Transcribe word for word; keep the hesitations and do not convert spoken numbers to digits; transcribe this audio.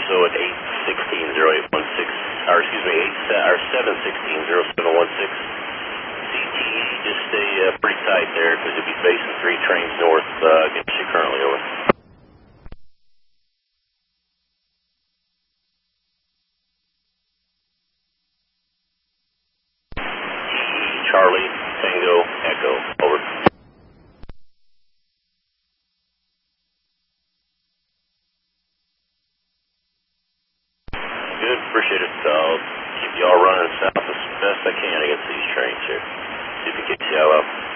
also at eight sixteen zero eight one six, or excuse me, eight, or seven sixteen zero seven one six. C T E, just stay uh, pretty tight there because you'll be facing three trains north uh, against you currently, over. Charlie, Tango, Echo, over. Good, appreciate it. I'll keep you all running south as best I can against these trains here. See if you can get you out.